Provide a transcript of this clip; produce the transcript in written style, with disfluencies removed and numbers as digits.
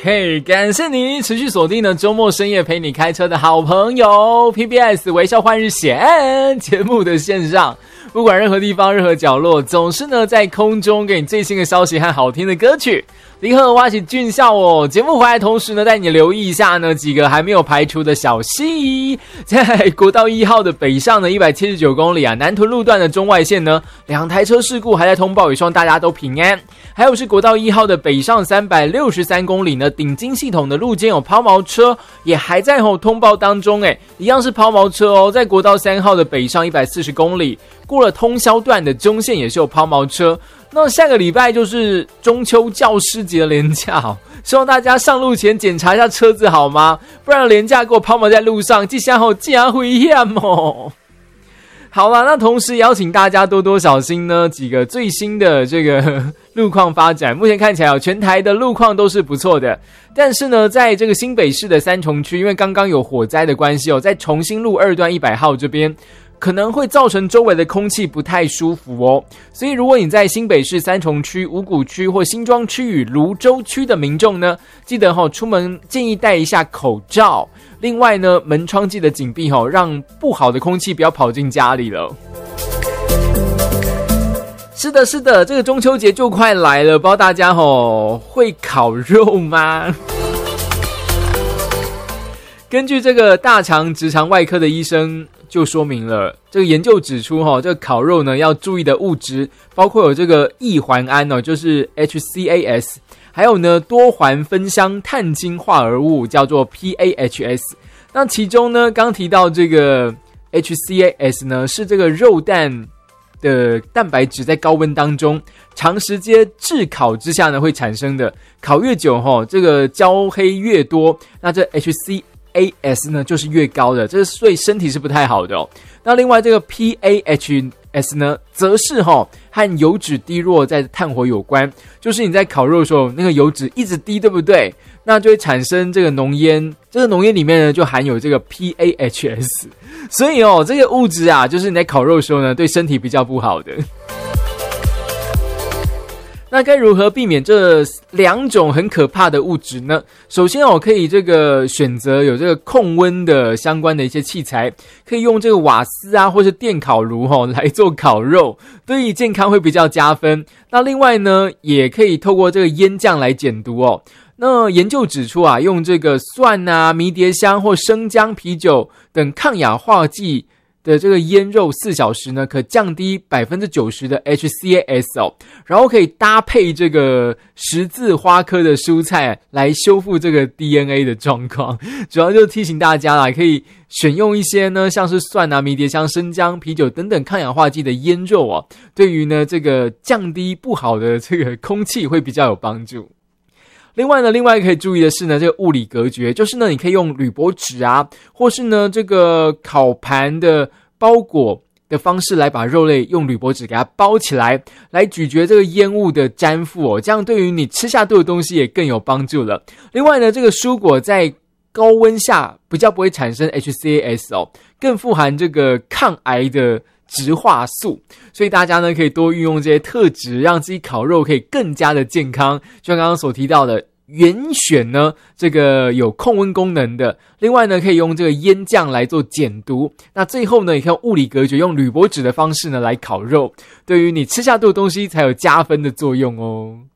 嘿，感谢你持续锁定了周末深夜陪你开车的好朋友 PBS 微笑换日线节目的线上，不管任何地方任何角落，总是呢在空中给你最新的消息和好听的歌曲。你好，我是俊孝哦。节目回来同时呢，带你留意一下呢几个还没有排除的小溪。在国道1号的北上呢179公里啊，南屯路段的中外线呢2台车事故还在通报，也希望大家都平安。还有是国道1号的北上363公里呢，顶金系统的路肩有抛锚车，也还在通报当中一样是抛锚车哦。在国道3号的北上140公里，过了通霄段的中线也是有抛锚车。那下个礼拜就是中秋教师节的连假希望大家上路前检查一下车子好吗？不然连假给我抛锚在路上，这下真危险哦。好啦，那同时邀请大家多多小心呢几个最新的这个路况发展。目前看起来全台的路况都是不错的，但是呢在这个新北市的三重区，因为刚刚有火灾的关系在重新路2段100号这边可能会造成周围的空气不太舒服哦，所以如果你在新北市三重区、五股区或新庄区与芦洲区的民众呢，记得出门建议戴一下口罩。另外呢，门窗记得紧闭让不好的空气不要跑进家里了。是的，这个中秋节就快来了，不知道大家会烤肉吗？根据这个大肠直肠外科的医生就说明了，这个研究指出这个烤肉呢要注意的物质包括有这个异环胺就是 HCAS， 还有呢多环芬香碳氢化合物叫做 PAHS。 那其中呢刚提到这个 HCAS 呢是这个肉蛋的蛋白质在高温当中长时间炙烤之下呢会产生的，烤越久这个焦黑越多，那这 HCAS 呢就是越高的，这对身体是不太好的那另外这个 PAHS 呢则是和油脂低落在炭火有关，就是你在烤肉的时候那个油脂一直低，对不对？那就会产生这个浓烟，这个浓烟里面呢就含有这个 PAHS， 所以这个物质啊就是你在烤肉的时候呢对身体比较不好的。那该如何避免这2种很可怕的物质呢？首先可以这个选择有这个控温的相关的一些器材，可以用这个瓦斯啊或是电烤炉来做烤肉，对于健康会比较加分。那另外呢也可以透过这个烟酱来减毒那研究指出啊，用这个蒜啊、迷迭香或生姜、啤酒等抗氧化剂的这个腌肉4小时呢，可降低 90% 的 HCAS 然后可以搭配这个十字花科的蔬菜来修复这个 DNA 的状况。主要就提醒大家啦，可以选用一些呢像是蒜啊、迷迭香、生姜、啤酒等等抗氧化剂的腌肉对于呢这个降低不好的这个空气会比较有帮助。另外可以注意的是呢，这个物理隔绝，就是呢你可以用铝箔纸啊，或是呢这个烤盘的包裹的方式来把肉类用铝箔纸给它包起来，来咀嚼这个烟雾的粘附这样对于你吃下肚的东西也更有帮助了。另外呢，这个蔬果在高温下比较不会产生 HCAS 更富含这个抗癌的植化素，所以大家呢可以多运用这些特质，让自己烤肉可以更加的健康。就像刚刚所提到的，原选呢这个有控温功能的，另外呢可以用这个烟酱来做减毒，那最后呢也可以用物理隔绝，用铝箔纸的方式呢来烤肉，对于你吃下肚的东西才有加分的作用哦。